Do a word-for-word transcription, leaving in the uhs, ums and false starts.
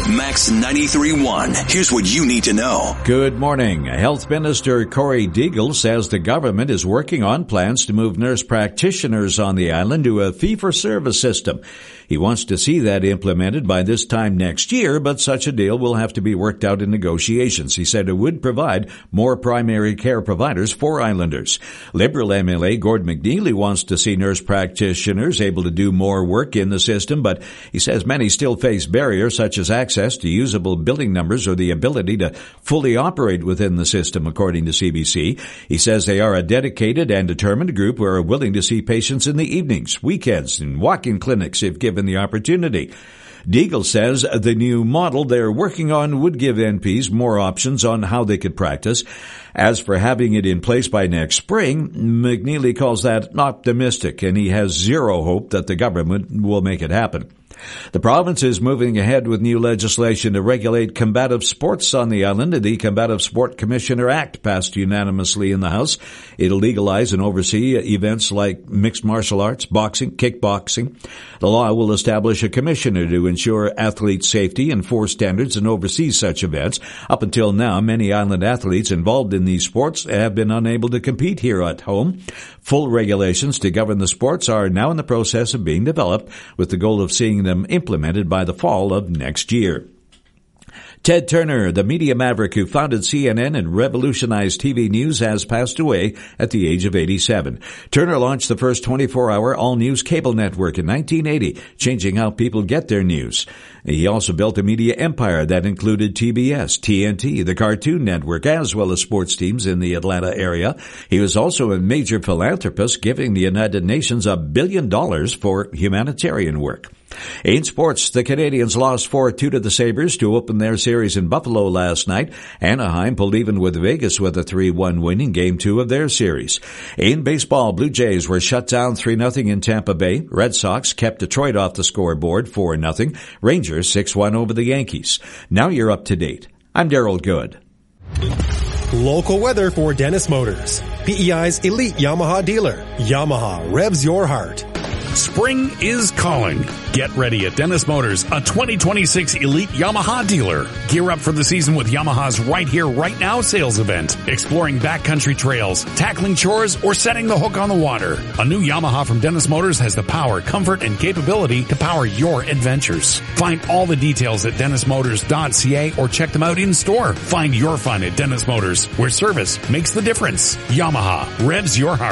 Max ninety-three point one. Here's what you need to know. Good morning. Health Minister Corey Deagle says the government is working on plans to move nurse practitioners on the island to a fee-for-service system. He wants to see that implemented by this time next year, but such a deal will have to be worked out in negotiations. He said it would provide more primary care providers for islanders. Liberal M L A Gord McNeely wants to see nurse practitioners able to do more work in the system, but he says many still face barriers such as access to usable billing numbers or the ability to fully operate within the system, according to C B C. He says they are a dedicated and determined group who are willing to see patients in the evenings, weekends, and walk-in clinics if given the opportunity. Deagle says the new model they're working on would give N Ps more options on how they could practice. As for having it in place by next spring, McNeely calls that optimistic, and he has zero hope that the government will make it happen. The province is moving ahead with new legislation to regulate combative sports on the island. The Combative Sport Commissioner Act passed unanimously in the House. It'll legalize and oversee events like mixed martial arts, boxing, kickboxing. The law will establish a commissioner to ensure athlete safety, enforce standards, and oversee such events. Up until now, many island athletes involved in these sports have been unable to compete here at home. Full regulations to govern the sports are now in the process of being developed, with the goal of seeing them implemented by the fall of next year. Ted Turner, the media maverick who founded C N N and revolutionized T V news, has passed away at the age of eighty-seven. Turner launched the first twenty-four hour all-news cable network in nineteen eighty, changing how people get their news. He also built a media empire that included T B S, T N T, the Cartoon Network, as well as sports teams in the Atlanta area. He was also a major philanthropist, giving the United Nations a billion dollars for humanitarian work. In sports, the Canadians lost four two to the Sabres to open their series in Buffalo last night. Anaheim pulled even with Vegas with a three one win in Game two of their series. In baseball, Blue Jays were shut down three nothing in Tampa Bay. Red Sox kept Detroit off the scoreboard four nothing. Rangers six one over the Yankees. Now you're up to date. I'm Daryl Good. Local weather for Dennis Motors, P E I's elite Yamaha dealer. Yamaha revs your heart. Spring is calling. Get ready at Dennis Motors, a twenty twenty-six elite Yamaha dealer. Gear up for the season with Yamaha's Right Here, Right Now sales event. Exploring backcountry trails, tackling chores, or setting the hook on the water. A new Yamaha from Dennis Motors has the power, comfort, and capability to power your adventures. Find all the details at dennis motors dot c a or check them out in store. Find your fun at Dennis Motors, where service makes the difference. Yamaha revs your heart.